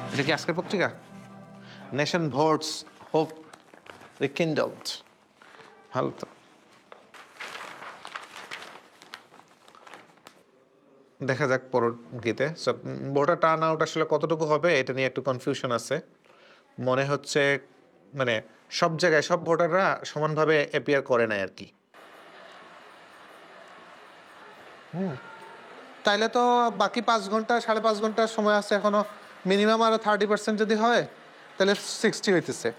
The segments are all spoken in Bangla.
এটা কি আজকের পত্রিকা? Nation votes hope রিকিন্ডলড। ভালো তো। দেখা যাক পরবর্তীতে ভোটার টার্ন আউট আসলে কতটুকু হবে এটা নিয়ে একটু কনফিউশন আছে। মনে হচ্ছে মানে সব জায়গায় সব ভোটাররা সমানভাবে অ্যাপিয়ার করে না আর কি। তাইলে তো বাকি 5 ঘন্টা 5.5 ঘন্টা সময় আছে এখনো, মিনিমাম আরো 30% যদি হয় তাহলে 60 হইতেছে।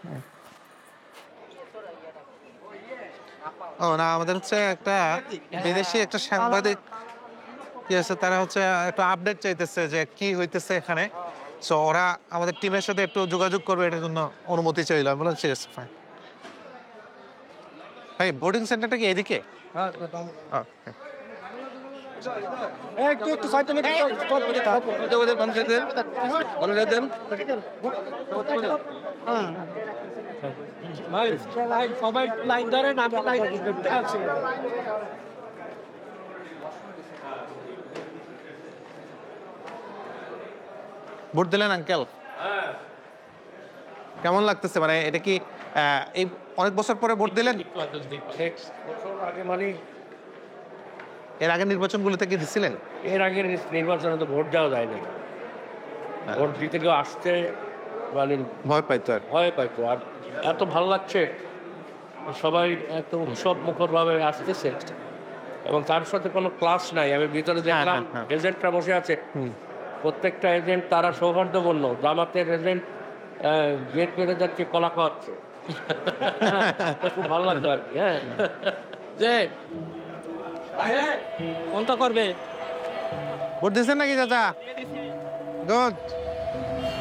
ও না, আমাদের হচ্ছে একটা বিদেশি একটা সাংবাদিক কি আছে, তারা হচ্ছে একটু আপডেট চাইতেছে যে কি হইতেছে এখানে। সো ওরা আমাদের টিমের সাথে একটু যোগাযোগ করবে, এটার জন্য অনুমতি চাইলাম। বললাম ঠিক আছে, ফাইন। ভাই বোর্ডিং সেন্টারটা কি এদিকে? Okay. একটু সাইডে দেন। সবাই লাইন ধরে না আছে। ভোট দিলেন আঙ্কেল? কেমন লাগতেছে? মানে এটা কি এই অনেক বছর পরে ভোট দিলেন? মানে এর আগে নির্বাচনগুলোতে কি দিছিলেন? এর আগের নির্বাচনে তো ভোট দেওয়া যায় না। ভোট দিতে কেউ আসতে মানে ভয় পাইতো আর। ভয় পাইতো। আর এত ভালো লাগছে, সবাই এত উৎসব মুখরভাবে আসতেছে এবং তার সাথে কোনো ক্লাস নাই। আমি ভিতরে দেখলাম এজেন্টরা বসে আছে, প্রত্যেকটা এজেন্ট তারা সৌহার্দ্যপূর্ণ। জামাতের এজেন্ট গেট পেরে যাচ্ছে, কলা খাওয়াচ্ছে। খুব ভালো লাগতো আর কি। হ্যাঁ, যে কোনটা করবে? ভোট দিচ্ছেন নাকি চাচা? গুড।